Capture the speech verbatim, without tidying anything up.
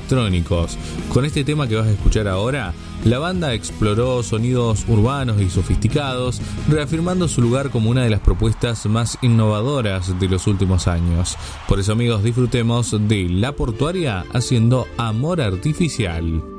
electrónicos. Con este tema que vas a escuchar ahora, la banda exploró sonidos urbanos y sofisticados, reafirmando su lugar como una de las propuestas más innovadoras de los últimos años. Por eso, amigos, disfrutemos de La Portuaria haciendo Amor Artificial.